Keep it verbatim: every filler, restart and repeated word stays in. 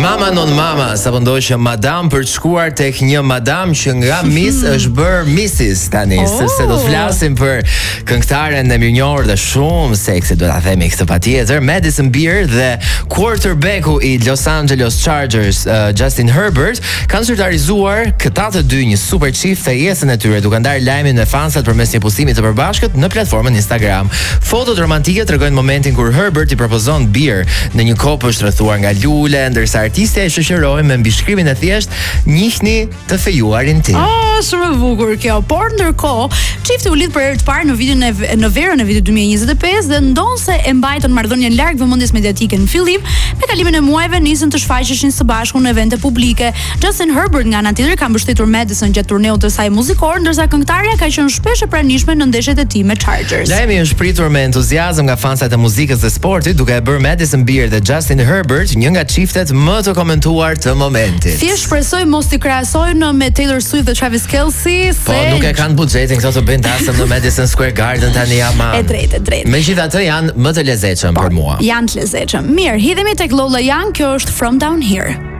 Mama non mama, sa pëndoj që madam për të shkuar tek një madam që nga Miss është bërë Missis tani, oh. sepse do të flasim për këngëtaren e mirënjohur dhe shumë seksi, do ta themi këtë patjetër, Madison Beer dhe quarterbacku i Los Angeles Chargers, uh, Justin Herbert, kanë zyrtarizuar këta të dy një super çift fejesën e tyre, duke ndarë lajmin me fansat përmes një postimi të përbashkët në platformën Instagram. Fotot romantike tregojnë momentin kur Herbert i propozon Beer në një kopë shtrëthuar nga lule, ndërsa artistja e shoqëroi me mbishkrimin e thjesht "Njihni të fejuarin tim". Oh, shumë e bukur kjo. Por ndërkohë, çifti u lidh për herë të parë në vitin e në verën e vitit dy mijë e njëzet e pesë dhe ndonse e mbajtën marrëdhënien larg vëmendjes mediatike në fillim, me kalimin e muajve nisën të shfaqeshin së bashku në evente publike. Justin Herbert nga ana tjetër ka mbështetur Madison gjatë turneut të saj muzikor, ndërsa këngëtarja ka qenë shpesh e pranishme në ndeshjet e tij me Chargers. Lajmi është pritur me entuziazëm nga fansat e muzikës dhe sportit, duke e bërë Madison Beer dhe Justin Herbert një nga çiftet më të komentuar të momentit. Thjesht shpresoj mos t'i krahasojnë me Taylor Swift dhe Travis Kelce, se po nuk e kanë buxhetin këto të bëjnë dasëm në Madison Square Garden tani ama. E drejtë, e drejtë. Megjithatë janë më të lezetshëm për mua. Janë të lezetshëm. Mirë, hidhemi tek Lola Young, kjo është From Down Here.